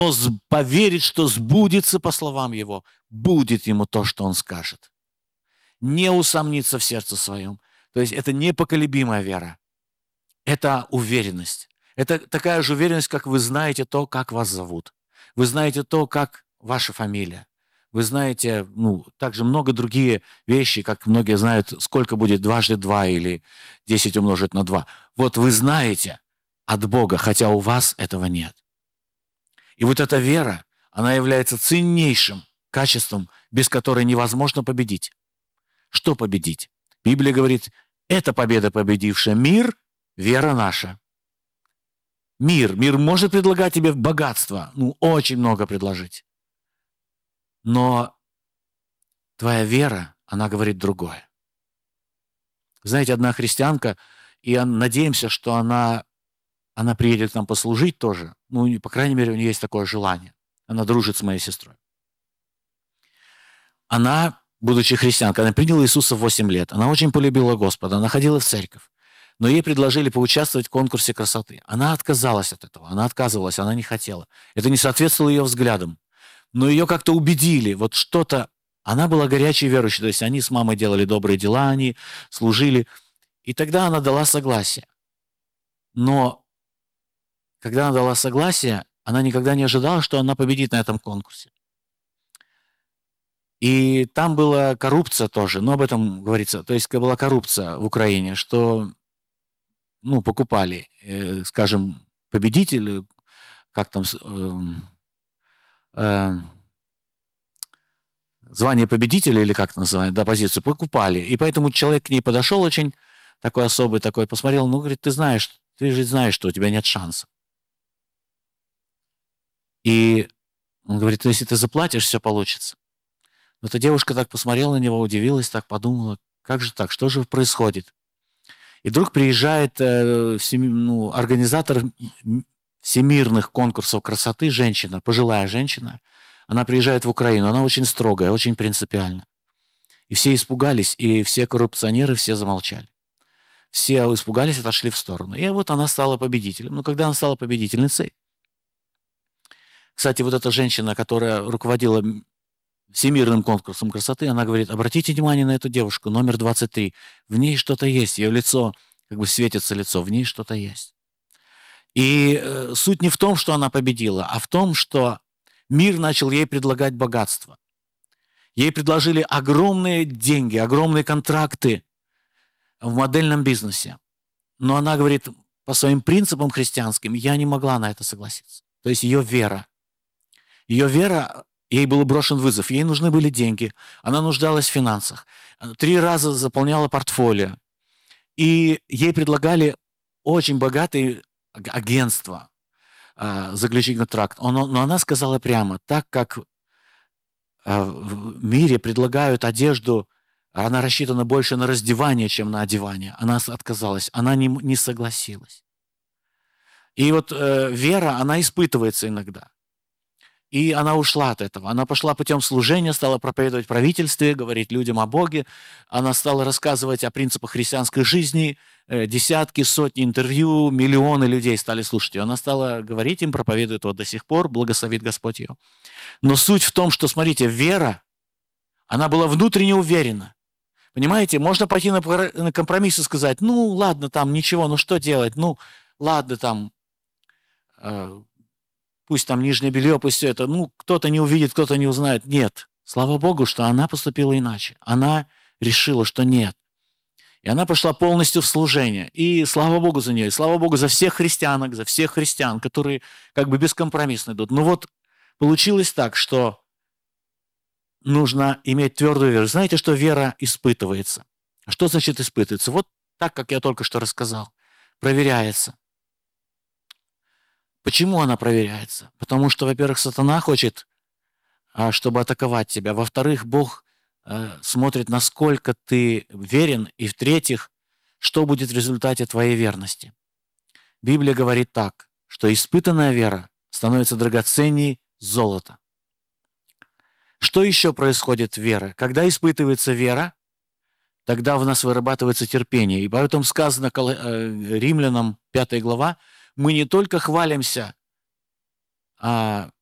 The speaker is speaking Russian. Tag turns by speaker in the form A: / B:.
A: поверит, что сбудется по словам его, будет ему то, что он скажет. Не усомниться в сердце своем. То есть это непоколебимая вера. Это уверенность. Это такая же уверенность, как вы знаете то, как вас зовут. Вы знаете то, как ваша фамилия. Вы знаете, также много другие вещи, как многие знают, сколько будет дважды 2 или 10 умножить на 2. Вот вы знаете от Бога, хотя у вас этого нет. И вот эта вера, она является ценнейшим качеством, без которой невозможно победить. Что победить? Библия говорит, это победа, победившая мир, вера наша. Мир может предлагать тебе богатство, очень много предложить. Но твоя вера, она говорит другое. Знаете, одна христианка, и надеемся, что она приедет к нам послужить тоже. По крайней мере, у нее есть такое желание. Она дружит с моей сестрой. Она, будучи христианкой, она приняла Иисуса в 8 лет. Она очень полюбила Господа, она ходила в церковь. Но ей предложили поучаствовать в конкурсе красоты. Она отказалась от этого, она отказывалась, она не хотела. Это не соответствовало ее взглядам. Но ее как-то убедили, вот что-то. Она была горячей верующей, то есть они с мамой делали добрые дела, они служили. И тогда она дала согласие. Но когда она дала согласие, она никогда не ожидала, что она победит на этом конкурсе. И там была коррупция тоже, но об этом говорится. То есть была коррупция в Украине, что покупали, скажем, победителю, как там, звание победителя, или как это называют, да, позицию, покупали. И поэтому человек к ней подошел очень такой особый, такой, посмотрел, говорит, ты же знаешь, что у тебя нет шанса. И он говорит, если ты заплатишь, все получится. Но эта девушка так посмотрела на него, удивилась, так подумала, как же так, что же происходит? И вдруг приезжает организатор всемирных конкурсов красоты, женщина, пожилая женщина. Она приезжает в Украину, она очень строгая, очень принципиальная. И все испугались, и все коррупционеры, все замолчали. Все испугались, отошли в сторону. И вот она стала победителем. Но когда она стала победительницей, кстати, вот эта женщина, которая руководила всемирным конкурсом красоты, она говорит, обратите внимание на эту девушку, номер 23. В ней что-то есть, ее лицо, как бы светится лицо, в ней что-то есть. И суть не в том, что она победила, а в том, что мир начал ей предлагать богатство. Ей предложили огромные деньги, огромные контракты в модельном бизнесе. Но она говорит, по своим принципам христианским, я не могла на это согласиться. То есть ее вера, ей был брошен вызов, ей нужны были деньги, она нуждалась в финансах. 3 раза заполняла портфолио. И ей предлагали очень богатые агентства заключить контракт. Но она сказала прямо, так как в мире предлагают одежду, она рассчитана больше на раздевание, чем на одевание. Она отказалась, она не согласилась. И вот вера, она испытывается иногда. И она ушла от этого. Она пошла путем служения, стала проповедовать в правительстве, говорить людям о Боге. Она стала рассказывать о принципах христианской жизни. Десятки, сотни интервью, миллионы людей стали слушать ее. Она стала говорить им, проповедует вот до сих пор, благословит Господь ее. Но суть в том, что, смотрите, вера, она была внутренне уверена. Понимаете, можно пойти на компромисс и сказать, ладно, там ничего, что делать, ладно, там... Пусть там нижнее белье, пусть все это, кто-то не увидит, кто-то не узнает. Нет. Слава Богу, что она поступила иначе. Она решила, что нет. И она пошла полностью в служение. И слава Богу за нее. И слава Богу за всех христианок, за всех христиан, которые как бы бескомпромиссно идут. Вот получилось так, что нужно иметь твердую веру. Знаете, что вера испытывается? А что значит испытывается? Вот так, как я только что рассказал. Проверяется. Почему она проверяется? Потому что, во-первых, сатана хочет, чтобы атаковать тебя. Во-вторых, Бог смотрит, насколько ты верен. И в-третьих, что будет в результате твоей верности. Библия говорит так, что испытанная вера становится драгоценней золота. Что еще происходит в вере? Когда испытывается вера, тогда в нас вырабатывается терпение. И поэтому сказано Римлянам 5 глава, мы не только хвалимся